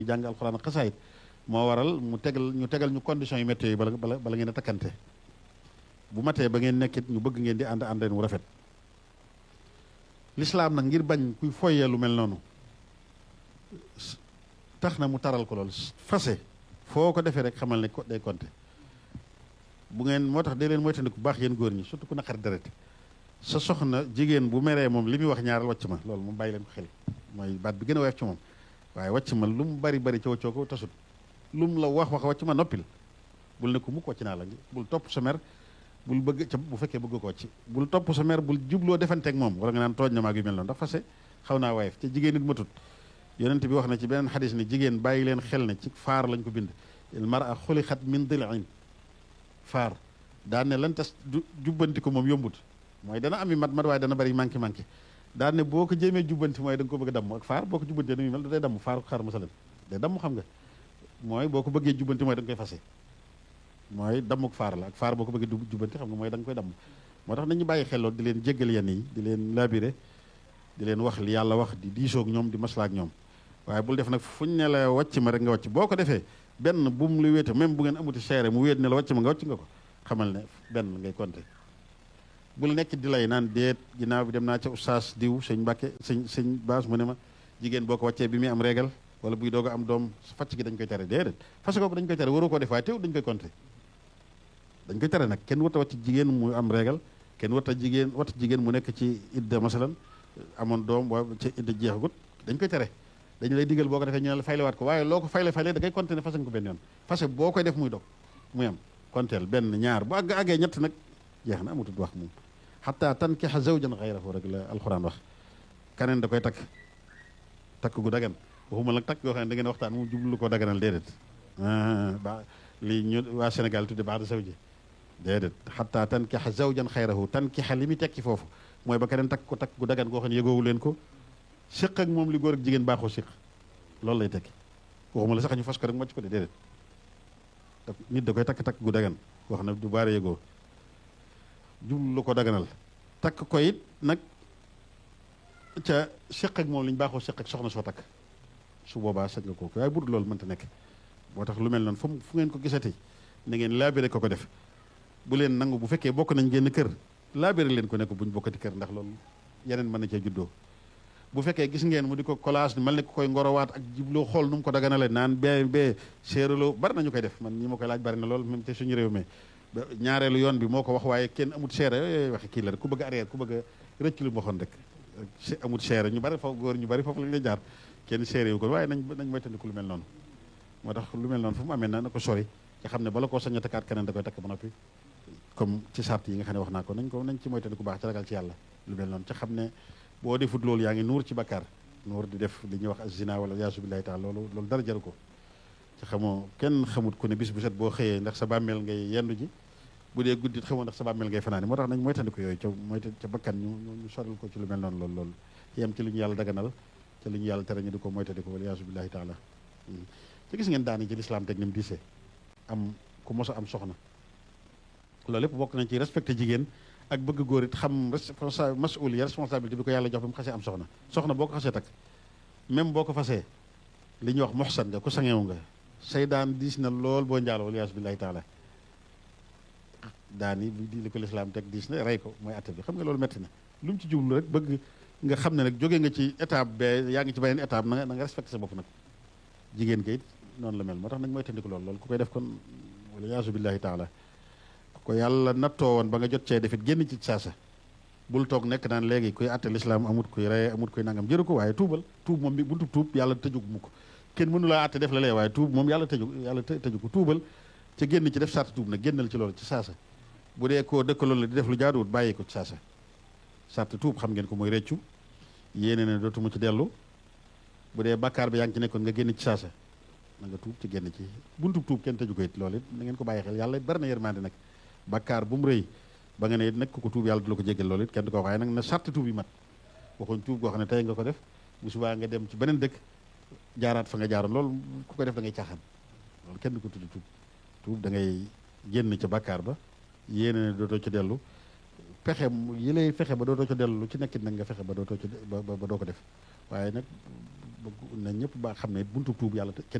jàng alxuraan ak xasaayit moo waral ñu tegal ñu conditions yu météo yi bala ngeen a takkante bu matee ba ngeen nekkit ñu bëgg ngeen di ànd wu rafet. lislaam nag ngir bañ kuy foyee lu mel noonu tax na mu taral ko loolu fase foo ko defee rek xamal ne ko day compter bu ngeen moo tax day leen moytandiku bu baax yéen góor ñi surtout ku naqari deret sa soxna jigéen bu meree moom li muy wax ñaaral wàcc ma loolu moom bàyyi leen ko xel mooy baat bi gën a woyof ci moom waaye wàcc ma lu mu bari coo ko tasut lu mu la wax wàcc ma noppil bul ne ko mukk wàcc naa la bul topp sa mer bul bëgg ca bu fekkee bëgg ko wàcc bul topp sa mer bul jubloo defanteeg moom wala nga naan tooñ na maag yu mel noonu ndax fase xaw naa woyof te jigéen nit matut yonent bi wax na ci beneen xadis ne jigéen bàyyi leen xel ne ci faar lañ ko bind il mar'a xulixat min dil'in faar daan ne lan tas jubbanti ko moom yombut mooy dana ami mat waaye dana bari manqué daan ne boo ko jéemee jubbanti mooy da nga ko bëgg a damm ak faar boo ko jubbantee nu muy mel day damm faar ko xar masalan day damm xam nga mooy boo ko bëggee jubbanti mooy da nga koy fase mooy dammuk faar la ak faar boo ko bëggee jubbanti xam nga mooy da nga koy damm moo tax nañu bàyyi xelloon di leen jéggal yenn yi di leen labiré di leen wax li yàlla wax di diisoog ñoom di maslaak ñoom waaye bul def nag fuñ ne la wàcc ma rek nga wàcc boo ko defee benn bu mu lu wéete même bu ngeen amuti seere mu wéet ne la wàcc ma nga wàcc nga ko xamal ne benn ngay compter bul nekk di lay naan déet ginnaaw bi dem naa ca oustaz diw sëñ Mbàkke sëñ Baas mu ne ma jigéen boo ko wàccee bi muy am régal wala buy doog a am doom facc gi dañ koy tere déedéet fas ko dañ koy tere waroo koo def waaye teew dañ koy compter dañ koy tere nag kenn warta wàcc jigéen mu am régal kenn warta jigéen mu nekk ci idda masalan amoon doom wa ci idda jeexagut dañ koy tere dañu lay digal boo ko defee ñu ne la faylewaat ko waaye loo ko fayle da ngay compter ne fase nga ko benn yoon fase boo koy def muy dog muy am konteel benn ñaar bu àggee ñett nag jeex na amatul wax moom xataa tankixa zawjan xayrahu rek la alxuraan wax kaneen da koy takk gu dagan waxuma nag takk yoo xam ne da ngeen waxtaan mu jublu ko daganal déedéet ba li ñu waa Sénégal tudde baax da zawji déedéet xataa tankixa zawjan xayrahu tankixa li muy tekki foofu mooy ba keneen takk gu dagan goo xam ne yëgoowu leen ko séq ak moom li góor ak jigéen baaxoo séq loolu lay tekki waxuma la sax ñu fas ko rek mocc ko de déedéet nit da koy takk gu dagan wax na du baare yëgoo jublu lu ko daganal takk ko it nag ca séq ak moom li ñu baaxoo séq ak soxna soo takk su boobaa sañ nga kooku waaye bu dul loolu mënta nekk boo tax lu mel noonu fu ngeen ko gisati na ngeen laabire ko def bu leen nangu bu fekkee bokk nañ génn kër laabire leen ko nekk buñ bokkati kër ndax loolu yeneen mën na cee juddoo bu fekkee gis ngeen mu di ko collage mel ne ko koy ngorowaat ak jibloo xool nu mu ko daganale naan bee séeraloo bari nañu koy def man ñi ma koy laaj bari na lool même te suñu réew mi ñaareelu yoon bi moo ko wax waaye kenn amut seere yooyu waxe kii la rek ku bëgg arrière ku bëgg a rëcc lu mu waxoon rek amut seere ñu bari foofu góor ñu bari foofu lañu lay jaar kenn seere yu ko waaye nañ moytandiku lu mel noonu moo tax lu mel noonu fu mu amee na ko sori nga xam ne bala koo sañ a takkaat keneen da koy takk ba noppi comme ci sart yi nga xam ne wax naa ko nañ ci moytandiku baax ci ragal ci yàlla lu mel noonu ca xam ne boo defut loolu yaa ngi nuur ci bakkaar nuur di def li ñuy wax azina wala yaasu billahi taala loolu dara jaru ko ci xamoo kenn xamut ku ne bis bu set boo xëyee ndax sa bàmmeel ngay yendu ji bu dee guddit xamoo ndax sa bàmmeel ngay fanaani moo tax nañ moytandiku yooyu ca bakkan ñu soril ko ci lu mel noonu loolu yem ci lu ñu yàlla daganal ca lu ñu yàlla tere ñu di ko moytandiku wala yaasu billahi taala te gis ngeen daani ci lislaam teg ni mu diisee am ku mos a am soxna loolu lépp bokk nañ ci respecté jigéen ak bëgg góor it xam masuliya responsabilité bi ko yàlla jox bi mu xasee am soxna boo ko xasee takk même boo ko fasee li ñuy wax muhsan nga ku sangewu nga say daan diis na lool boo njaaloo waliyaasu billahi taala daan yi li ko lislaam teg diis na rey ko mooy atte bi xam nga loolu metti na lu mu ci jublu rek bëgg nga xam ne nag jógee nga ci étape be yaa ngi ci beneen étape na nga respecté sa bopp nag jigéen kayit noonu la mel moo tax nañ mooy tandiku loolu ku koy def kon waliyaasu billahi taala ko yàlla nattoo woon ba nga jot cee defit génn ci saasa bul toog nekk naan léegi kuy àtte lislaam amut kuy reye amut kuy nangam jëru ko waaye tuub moom bi buntu tuub yàlla tëjug mu ko kenn mënu laa àtte def la lee waaye tuub moom yàlla tëju ko tuubal ca génn ci def sart tuub nag génnal ci loolu ci saasa bu dee koo dëkkaloon la di def lu jaaduwut bàyyi ko ci saasa sart tuub xam ngeen ko mooy reccu yéene ne dootuma ci dellu bu dee bàkkaar bi yaa ngi ci nekkoon nga génn ci saasa na nga tuub ci génn ci buntu tuub kenn tëju ko it loolu it na ngeen ko bàyyi xel yàlla bari na yërmande nag bakkaar bu mu rëy ba nga ne it nag ku ko tuub yàlla du la ko jéggal loolu it kenn du ko waxee nag na sarti tuub yi mat waxuñ tuub goo xam ne tey nga ko def bu subaa nga dem ci beneen dëkk jaaraat fa nga jaaroon loolu ku ko def da ngay caaxaan loolu kenn du ko tudd tuub da ngay génn ca bakkaar ba yéene ne dootoo ca dellu pexe yi lay fexe ba dootoo ca dellu lu ci nekkit nag nga fexe ba dootoo ca ba doo ko def waaye nag bëgg na ñëpp ba xam ne buntu tuub yàlla